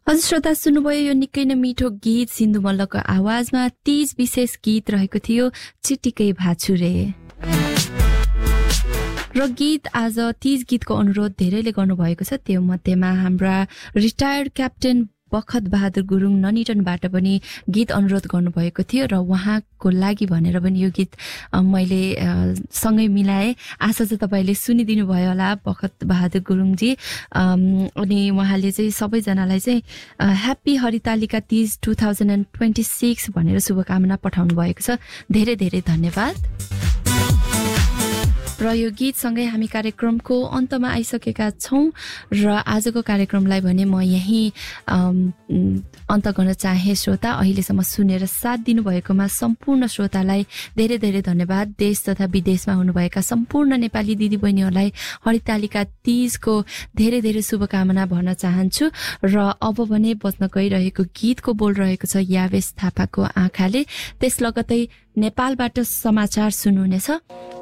हजुर श्रोता, सुन्नुभयो यो निकै नै मिठो गीत सिन्धु मल्लको आवाजमा तीज विशेष गीत रहेको थियो चिटिकै भाछुरे। र गीत आज तीज गीतको अनुरोध धेरैले गर्नुभएको छ। त्यो मध्येमा हाम्रा रिटायर्ड क्याप्टेन बखत बहादुर गुरुङ ननिटनबाट पनि गीत अनुरोध गर्नुभएको थियो र उहाँको लागि भनेर पनि यो गीत मैले सँगै मिलाएँ। आशा छ तपाईँले सुनिदिनु भयो होला बखत बहादुर गुरुङजी। अनि उहाँले चाहिँ सबैजनालाई चाहिँ ह्याप्पी हरितालिका तीज 2026 भनेर शुभकामना पठाउनु भएको छ। धेरै धेरै धन्यवाद। र यो गीतसँगै हामी कार्यक्रमको अन्तमा आइसकेका छौँ र आजको कार्यक्रमलाई भने म यहीँ अन्त गर्न चाहे। श्रोता, अहिलेसम्म सुनेर साथ दिनुभएकोमा सम्पूर्ण श्रोतालाई धेरै धेरै धन्यवाद। देश तथा विदेशमा हुनुभएका सम्पूर्ण नेपाली दिदीबहिनीहरूलाई हरितालिका तीजको धेरै धेरै शुभकामना भन्न चाहन्छु। र अब भने बज्न गइरहेको गीतको बोल रहेको छ यावेश थापाको आँखाले। त्यस लगतै नेपालबाट समाचार सुन्नुहुनेछ।